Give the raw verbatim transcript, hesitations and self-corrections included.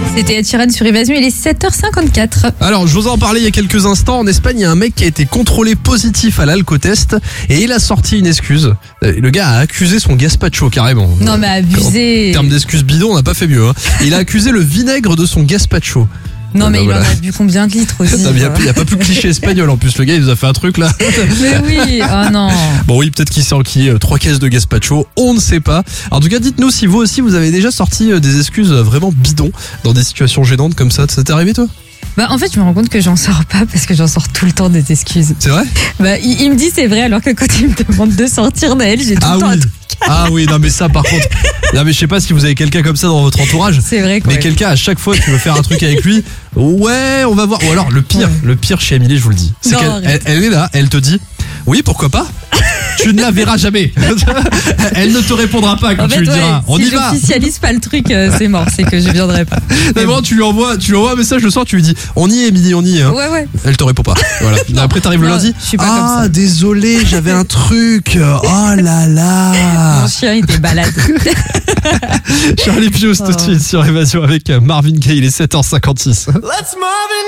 C'était Ed Sheeran sur Évasion, il est sept heures cinquante-quatre. Alors, je vous en parlais il y a quelques instants. En Espagne, il y a un mec qui a été contrôlé positif à l'alcotest et il a sorti une excuse. Le gars a accusé son gazpacho carrément. Non mais abusé. En termes d'excuses bidon, on n'a pas fait mieux. Hein. Il a accusé le vinaigre de son gazpacho. Non Ah mais bah il voilà. en a bu combien de litres aussi? Il n'y a, a pas plus cliché espagnol en plus. Le gars, il nous a fait un truc là. Mais oui, oh non. Bon oui, peut-être qu'il s'est enquillé trois caisses de gazpacho, on ne sait pas. En tout cas, dites-nous si vous aussi vous avez déjà sorti des excuses vraiment bidons dans des situations gênantes comme ça. Ça t'est arrivé toi? Bah en fait je me rends compte que j'en sors pas parce que j'en sors tout le temps des excuses. C'est vrai? Bah il, il me dit c'est vrai alors que quand il me demande de sortir Naël, j'ai tout Ah le temps oui. un truc. Ah oui, non mais ça par contre. Non mais je sais pas si vous avez quelqu'un comme ça dans votre entourage. C'est vrai quoi. Mais quelqu'un à chaque fois que tu veux faire un truc avec lui, ouais, on va voir. Ou alors le pire, Ouais. le pire chez Émilie, je vous le dis, c'est Non, qu'elle arrête. elle, elle est là, elle te dit, oui pourquoi pas. Tu ne la verras jamais. Elle ne te répondra pas quand En tu fait, lui ouais, diras. On si y va. j'officialise pas le truc, euh, c'est mort, c'est que je viendrai pas. D'abord, tu lui envoies, tu lui envoies un message le soir, tu lui dis, on y est, Émilie, on y est. Hein. Ouais ouais. Elle te répond pas. Voilà. Après, t'arrives le Non, lundi. je suis pas ah, comme ça. désolé, j'avais un truc. Oh là là. Mon chien était balade. Charlie Pius tout de Oh. suite sur Évasion avec Marvin Gaye, il est sept heures cinquante-six. Let's Marvin